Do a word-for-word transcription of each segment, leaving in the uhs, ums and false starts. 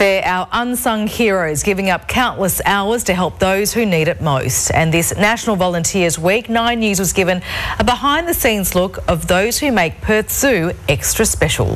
They're our unsung heroes, giving up countless hours to help those who need it most. And this National Volunteers Week, Nine News was given a behind-the-scenes look of those who make Perth Zoo extra special.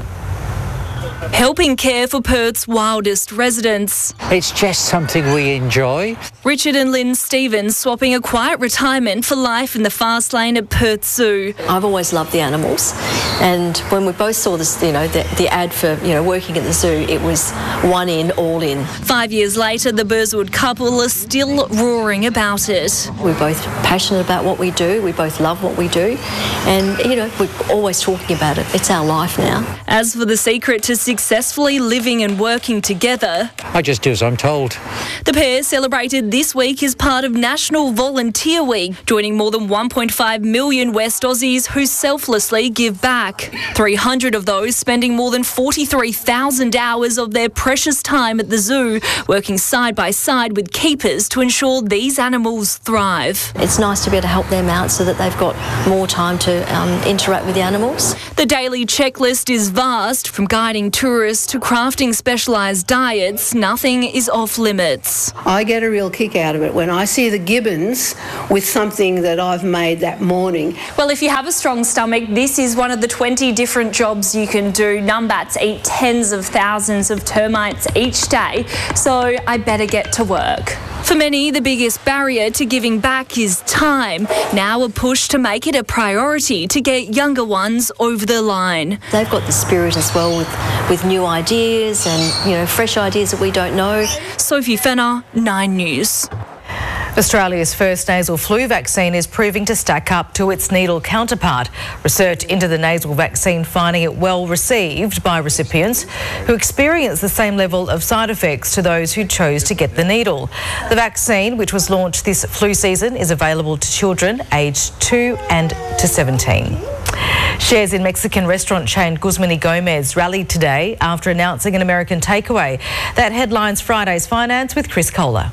Helping care for Perth's wildest residents. It's just something we enjoy. Richard and Lynn Stevens swapping a quiet retirement for life in the fast lane at Perth Zoo. I've always loved the animals, and when we both saw this, you know, the, the ad for, you know, working at the zoo, it was one in, all in. Five years later, the Burswood couple are still roaring about it. We're both passionate about what we do. We both love what we do, and, you know, we're always talking about it. It's our life now. As for the secret to successfully living and working together, I just do as I'm told. The pair celebrated this week as part of National Volunteer Week, joining more than one point five million West Aussies who selflessly give back. three hundred of those spending more than forty-three thousand hours of their precious time at the zoo, working side by side with keepers to ensure these animals thrive. It's nice to be able to help them out so that they've got more time to um, interact with the animals. The daily checklist is vast, from guiding tourists to crafting specialised diets. Nothing is off limits. I get a real kick out of it when I see the gibbons with something that I've made that morning. Well, if you have a strong stomach, this is one of the twenty different jobs you can do. Numbats eat tens of thousands of termites each day, so I better get to work. For many, the biggest barrier to giving back is time. Now a push to make it a priority to get younger ones over the line. They've got the spirit as well, with, with new ideas and, you know, fresh ideas that we don't know. Sophie Fenner, Nine News. Australia's first nasal flu vaccine is proving to stack up to its needle counterpart. Research into the nasal vaccine finding it well received by recipients who experience the same level of side effects to those who chose to get the needle. The vaccine, which was launched this flu season, is available to children aged two and to seventeen. Shares in Mexican restaurant chain Guzman y Gomez rallied today after announcing an American takeaway. That headlines Friday's Finance with Chris Kohler.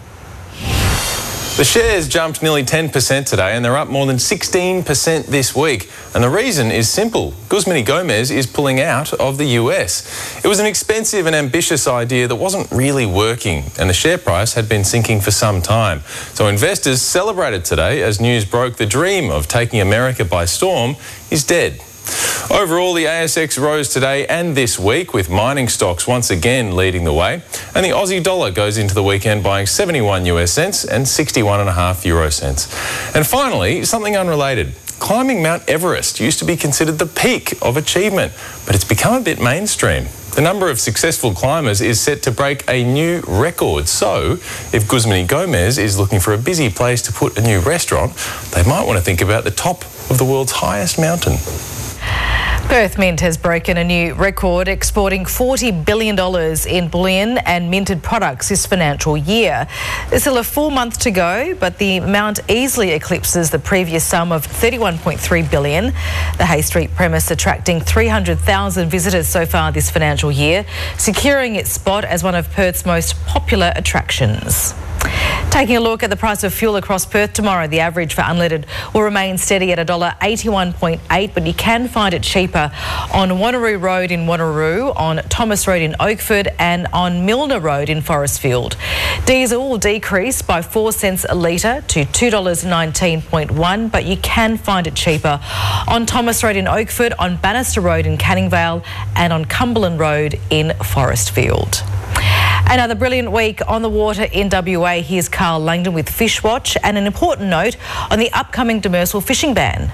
The shares jumped nearly ten percent today, and they're up more than sixteen percent this week. And the reason is simple. Guzman y Gomez is pulling out of the U S. It was an expensive and ambitious idea that wasn't really working, and the share price had been sinking for some time. So investors celebrated today as news broke the dream of taking America by storm is dead. Overall, the A S X rose today and this week, with mining stocks once again leading the way. And the Aussie dollar goes into the weekend buying seventy-one US cents and sixty-one and a half euro cents. And finally, something unrelated. Climbing Mount Everest used to be considered the peak of achievement, but it's become a bit mainstream. The number of successful climbers is set to break a new record. So, if Guzman y Gomez is looking for a busy place to put a new restaurant, they might want to think about the top of the world's highest mountain. Perth Mint has broken a new record, exporting forty billion dollars in bullion and minted products this financial year. There's still a full month to go, but the amount easily eclipses the previous sum of thirty-one point three billion dollars. The Hay Street premise attracting three hundred thousand visitors so far this financial year, securing its spot as one of Perth's most popular attractions. Taking a look at the price of fuel across Perth tomorrow, the average for unleaded will remain steady at one dollar eighty-one point eight, but you can find it cheaper on Wanneroo Road in Wanneroo, on Thomas Road in Oakford and on Milner Road in Forestfield. Diesel will decrease by four cents a litre to two dollars nineteen point one, but you can find it cheaper on Thomas Road in Oakford, on Bannister Road in Canning Vale and on Cumberland Road in Forestfield. Another brilliant week on the water in W A. Here's Carl Langdon with Fishwatch and an important note on the upcoming demersal fishing ban.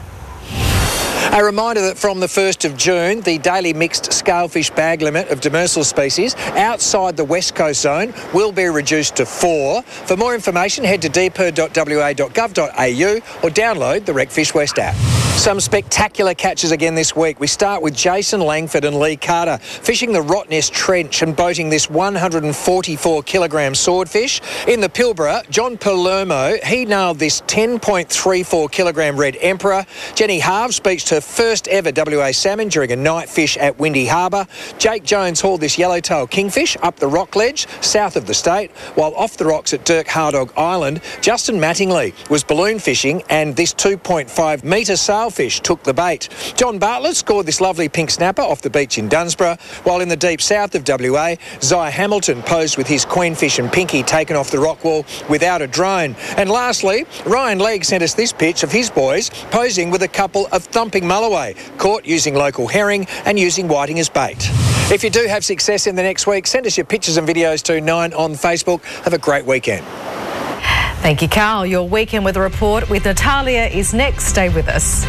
A reminder that from the first of June, the daily mixed scalefish bag limit of demersal species outside the West Coast zone will be reduced to four. For more information, head to d p e r dot w a dot gov dot a u or download the RecFish West app. Some spectacular catches again this week. We start with Jason Langford and Lee Carter fishing the Rottnest Trench and boating this one hundred forty-four kilogram swordfish. In the Pilbara, John Palermo, he nailed this ten point three four kilogram red emperor. Jenny Harves beached her first ever W A salmon during a night fish at Windy Harbour. Jake Jones hauled this yellowtail kingfish up the rock ledge south of the state, while off the rocks at Dirk Hardog Island, Justin Mattingly was balloon fishing and this two point five metre sail Scalefish took the bait. John Bartlett scored this lovely pink snapper off the beach in Dunsborough, while in the deep south of W A, Zai Hamilton posed with his queenfish and pinky taken off the rock wall without a drone. And lastly, Ryan Legg sent us this pitch of his boys posing with a couple of thumping mulloway, caught using local herring and using whiting as bait. If you do have success in the next week, send us your pictures and videos to Nine on Facebook. Have a great weekend. Thank you, Carl. Your Weekend Weather Report with Natalia is next. Stay with us.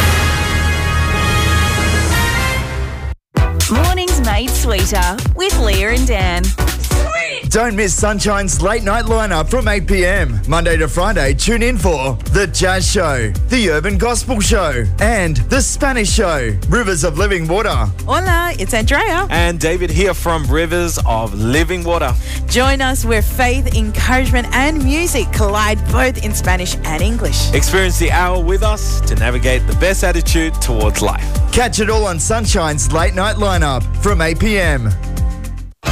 Mornings made sweeter with Leah and Dan. Don't miss Sunshine's late night lineup from eight p m Monday to Friday. Tune in for The Jazz Show, The Urban Gospel Show, and The Spanish Show, Rivers of Living Water. Hola, it's Andrea. And David here from Rivers of Living Water. Join us where faith, encouragement and music collide both in Spanish and English. Experience the hour with us to navigate the best attitude towards life. Catch it all on Sunshine's late night lineup from eight p m